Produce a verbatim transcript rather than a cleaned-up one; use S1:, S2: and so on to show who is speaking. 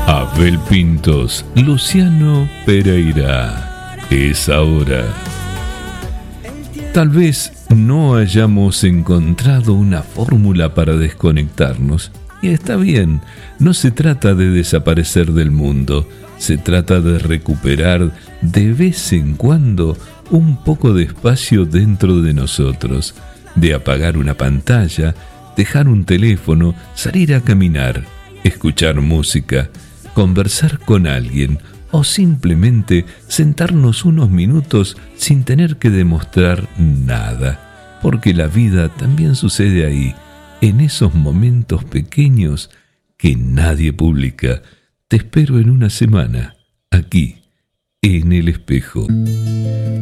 S1: Abel Pintos, Luciano Pereira. Es ahora. Tal vez no hayamos encontrado una fórmula para desconectarnos. Y está bien, no se trata de desaparecer del mundo, se trata de recuperar de vez en cuando un poco de espacio dentro de nosotros, de apagar una pantalla, dejar un teléfono, salir a caminar, escuchar música, conversar con alguien o simplemente sentarnos unos minutos sin tener que demostrar nada, porque la vida también sucede ahí, en esos momentos pequeños que nadie publica. Te espero en una semana, aquí, en El Espejo.